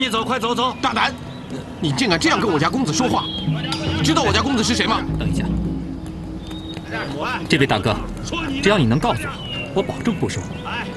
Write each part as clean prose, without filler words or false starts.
你走，快走走！ 大胆！你竟敢这样跟我家公子说话！知道我家公子是谁吗？ 等一下，这位大哥，只要你能告诉我，我保证不说。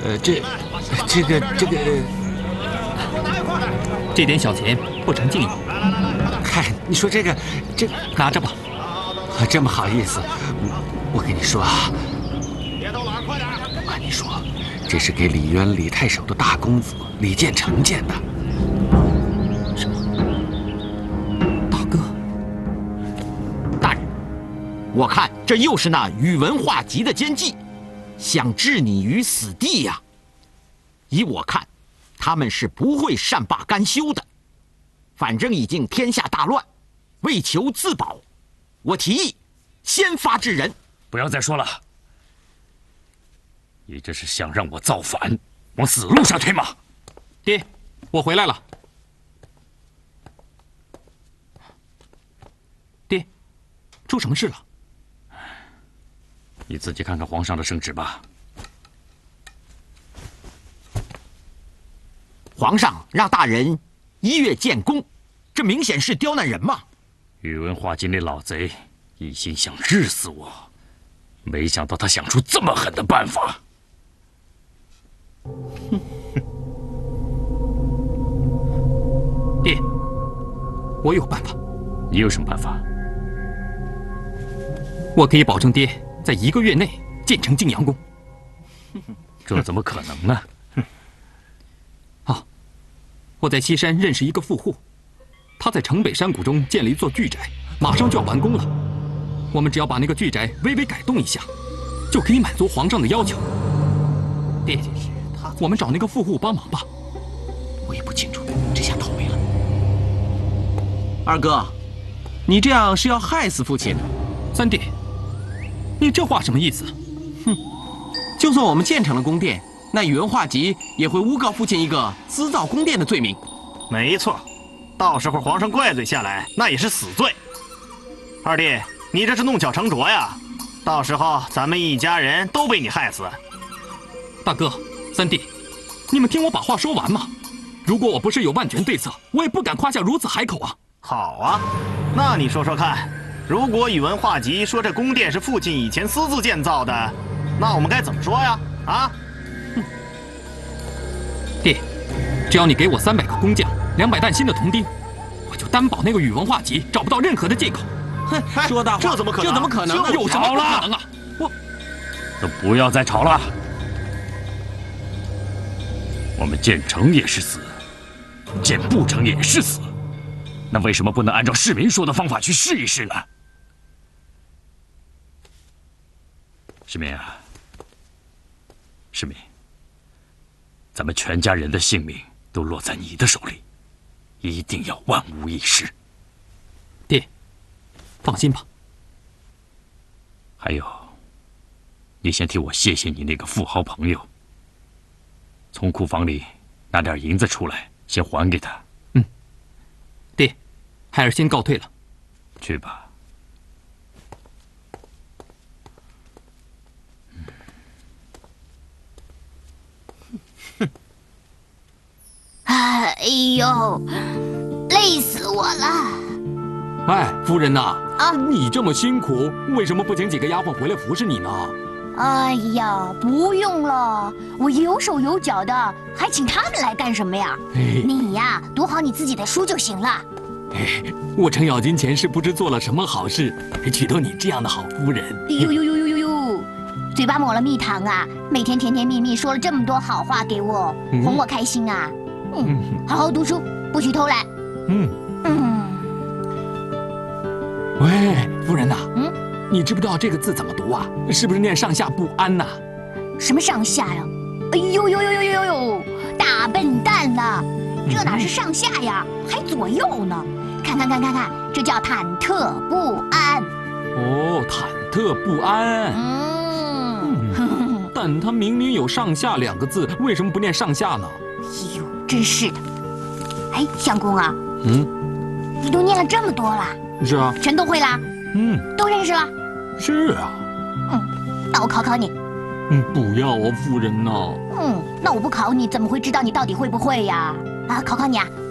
这点小钱不成敬意。 嗨，你说这拿着吧。 这么好意思，我跟你说啊，我跟你说，这是给李渊李太守的大公子李建成建的。 什么？大哥？ 大人，我看这又是那宇文化及的奸计，想置你于死地呀！依我看，他们是不会善罢甘休的。反正已经天下大乱，为求自保，我提议先发制人。 不要再说了，你这是想让我造反，往死路上推吗？ 爹，我回来了。爹，出什么事了？ 你自己看看皇上的圣旨吧。 皇上让大人1月建功，这明显是刁难人嘛！ 宇文化及那老贼一心想日死我，没想到他想出这么狠的办法。 爹，我有办法。 你有什么办法？ 我可以保证爹在1个月内建成晋阳宫。 这怎么可能呢？ 我在西山认识一个富户，他在城北山谷中建了一座巨宅，马上就要完工了。我们只要把那个巨宅微微改动一下，就可以满足皇上的要求。爹，我们找那个富户帮忙吧。 我也不清楚，这下倒霉了。 二哥，你这样是要害死父亲？ 三弟，你这话什么意思？ 就算我们建成了宫殿，那宇文化及也会诬告父亲一个私造宫殿的罪名。 没错，到时候皇上怪罪下来，那也是死罪。二弟，你这是弄巧成拙呀！到时候咱们一家人都被你害死。 大哥，三弟，你们听我把话说完嘛。如果我不是有万全对策，我也不敢夸下如此海口啊。 好啊，那你说说看，如果宇文化及说这宫殿是父亲以前私自建造的，那我们该怎么说呀？啊？ 爹，只要你给我300个工匠，200担新的铜钉，我就担保那个宇文化及找不到任何的借口。 哼，说大话， 这怎么可能？ 这怎么可能呢？ 有什么不可能啊？ 都不要再吵了。我们建成也是死，建不成也是死，那为什么不能按照市民说的方法去试一试呢？市民啊，市民，咱们全家人的性命都落在你的手里，一定要万无一失。 爹，放心吧。 还有，你先替我谢谢你那个富豪朋友，从库房里拿点银子出来，先还给他。 爹，孩儿先告退了。 去吧。 哎呦，累死我了！ 哎，夫人呐， 啊， 你这么辛苦，为什么不请几个丫鬟回来服侍你呢？ 哎呀，不用了，我有手有脚的，还请他们来干什么呀？你呀，读好你自己的书就行了。 我程咬金前世不知做了什么好事，娶到你这样的好夫人。 呦呦呦呦呦呦，嘴巴抹了蜜糖啊，每天甜甜蜜蜜说了这么多好话给我，哄我开心啊。好好读书，不许偷懒。 喂，夫人呐，你知不知道这个字怎么读啊？是不是念上下不安呐？ 什么上下呀？哎呦呦呦呦呦呦，大笨蛋了，这哪是上下呀，还左右呢？看看看看看，这叫忐忑不安。 哦，忐忑不安。但它明明有上下2个字，为什么不念上下呢？ 哎呦，真是的。哎，相公啊，你都念了这么多了？ 是啊， 全都会啦？都认识了？ 是啊。 那我考考你。 不要啊，夫人呐。 那我不考你，怎么会知道你到底会不会呀？啊，考考你啊，